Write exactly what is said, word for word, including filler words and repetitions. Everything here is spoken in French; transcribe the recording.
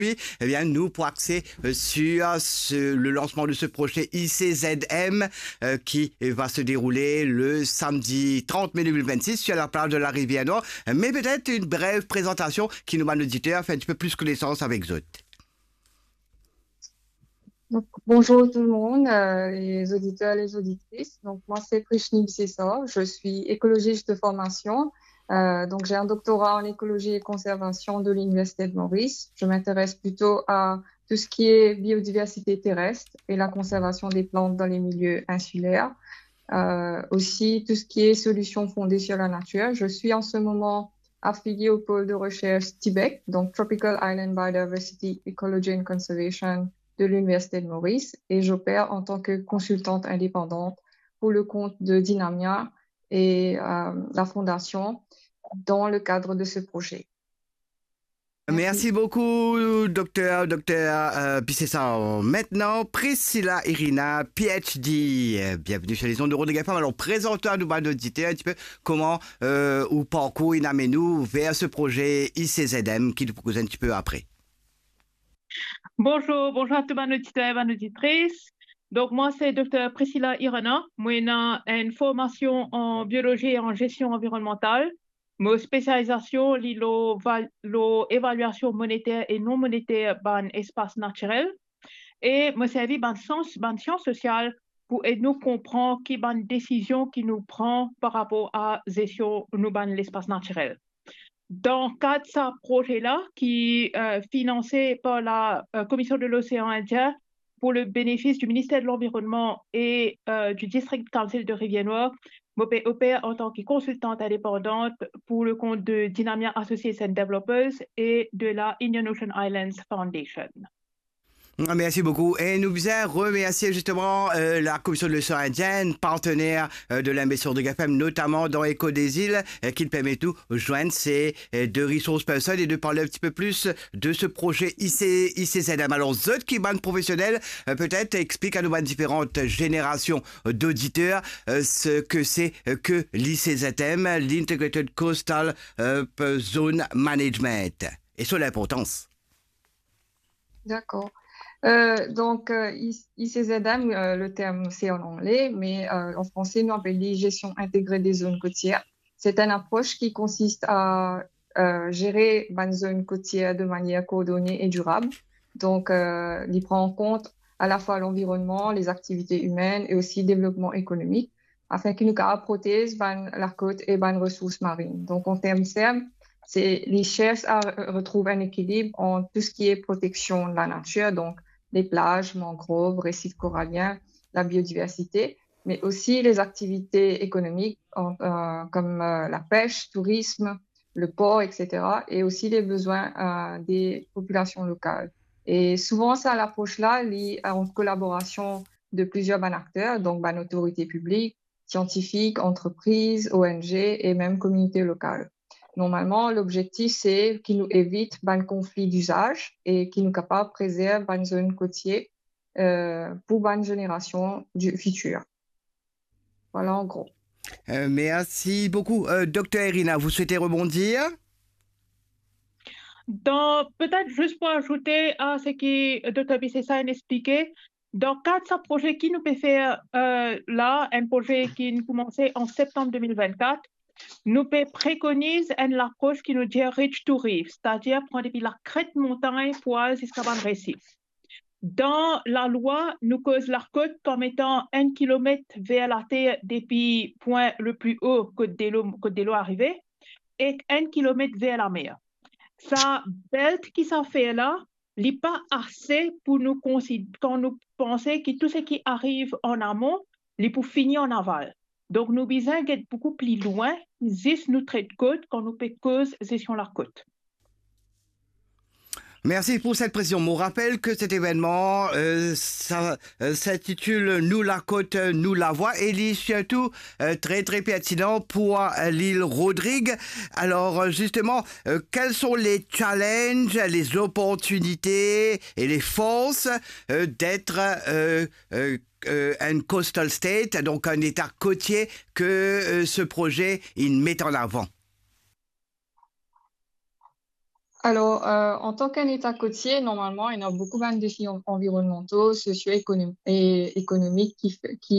puis, eh bien, nous, pour axer euh, sur ce, le lancement de ce projet I C Z M euh, qui va se dérouler le samedi trente mai deux mille vingt-six sur la plage de la Rivière-Nord. Mais peut-être une brève présentation qui nous, nos auditeurs, fait un petit peu plus connaissance avec Zot. Donc, bonjour tout le monde, euh, les auditeurs et les auditrices. Donc, moi, c'est Prishni Bissessa. Je suis écologiste de formation. Euh, donc, j'ai un doctorat en écologie et conservation de l'Université de Maurice. Je m'intéresse plutôt à tout ce qui est biodiversité terrestre et la conservation des plantes dans les milieux insulaires. Euh, aussi, tout ce qui est solutions fondées sur la nature. Je suis en ce moment affiliée au pôle de recherche Tibet, donc Tropical Island Biodiversity, Ecology and Conservation de l'Université de Maurice, et j'opère en tant que consultante indépendante pour le compte de Dynamia et euh, la Fondation dans le cadre de ce projet. Merci, Merci beaucoup, docteur, docteur euh, Bissessa. Maintenant, Priscilla Irina, P H D. Bienvenue sur les ondes de Rodrigue F M. Alors, présente-toi à nous, auditeurs, un petit peu comment euh, ou parcours il amène nous vers ce projet I C Z M qui nous propose un petit peu après. Bonjour, bonjour à tous les auditeurs et les auditrices. Donc, moi, c'est docteur Priscilla Irana. Moi, j'ai une formation en biologie et en gestion environnementale. Ma spécialisation, c'est l'évaluation monétaire et non monétaire dans l'espace naturel. Et moi, servi dans la science sociale pour aider nous comprendre qui est une décision qui nous prend par rapport à la gestion de l'espace naturel. Dans le cadre de ce projet-là, qui est euh, financé par la euh, Commission de l'océan Indien pour le bénéfice du ministère de l'Environnement et euh, du District Council de Rivière-Noire, je opère en tant que consultante indépendante pour le compte de Dynamia Associates and Developers et de la Indian Ocean Islands Foundation. Merci beaucoup. Et nous voulons remercier justement euh, la Commission de l'océan Indien, partenaire euh, de l'ambassade de G F M, notamment dans Écho des îles, euh, qui permet de joindre ces euh, deux ressources personnes et de parler un petit peu plus de ce projet I C Z M. Alors, Zot qui est ban professionnel, euh, peut-être explique à nos différentes générations d'auditeurs euh, ce que c'est euh, que l'I C Z M, l'Integrated Coastal euh, Zone Management, et sur l'importance. D'accord. Euh, donc, euh, I C Z M, euh, le terme c'est en anglais, mais euh, en français, nous appelons gestion intégrée des zones côtières. C'est une approche qui consiste à euh, gérer une zone côtière de manière coordonnée et durable. Donc, euh, il prend en compte à la fois l'environnement, les activités humaines et aussi le développement économique, afin qu'il nous protéger la côte et les ressources marines. Donc, en termes termes, c'est les cherchent à retrouver un équilibre entre tout ce qui est protection de la nature, donc les plages, mangroves, récifs coralliens, la biodiversité, mais aussi les activités économiques euh, comme euh, la pêche, tourisme, le port, et cetera, et aussi les besoins euh, des populations locales. Et souvent, c'est à l'approche-là, en collaboration de plusieurs acteurs, donc ban autorités publiques, scientifiques, entreprises, O N G et même communautés locales. Normalement, l'objectif, c'est qu'il nous évite un conflit d'usage et qu'il nous capable de préserver une zone côtière euh, pour une génération du futur. Voilà en gros. Euh, merci beaucoup. Euh, docteur Irina, vous souhaitez rebondir? Peut-être juste pour ajouter à ce que docteur Bissessa a expliqué, dans le cadre de ce projet qui nous peut faire euh, là, un projet qui a commencé en septembre deux mille vingt-quatre, nous préconisons une approche qui nous dit reach to reef, c'est-à-dire prendre depuis la crête montagne pour aller jusqu'à un récif. Dans la loi, nous cause la côte comme étant un kilomètre vers la terre depuis le point le plus haut que de l'eau arrivée et un kilomètre vers la mer. Sa belt qui s'en fait là, n'est pas assez pour nous quand nous pensons que tout ce qui arrive en amont, est pour finir en aval. Donc, nous besoin d'être beaucoup plus loin, juste nous traite côte quand nous peut cause gestion la côte. Merci pour cette précision. On rappelle que cet événement euh, ça, euh, s'intitule Nous la côte, nous la voix et il est surtout euh, très très pertinent pour euh, l'île Rodrigue. Alors justement, euh, quels sont les challenges, les opportunités et les forces euh, d'être euh, euh, euh, un coastal state, donc un état côtier que euh, ce projet il met en avant? Alors, euh, en tant qu'un État côtier, normalement, il y a beaucoup de défis en- environnementaux, socio-économiques et économiques qui, f- qui